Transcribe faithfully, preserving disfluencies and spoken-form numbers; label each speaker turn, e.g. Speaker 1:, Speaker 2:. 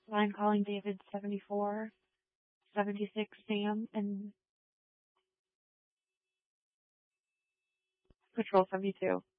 Speaker 1: Line calling David seventy-four, seventy-six Sam, and Patrol seventy-two.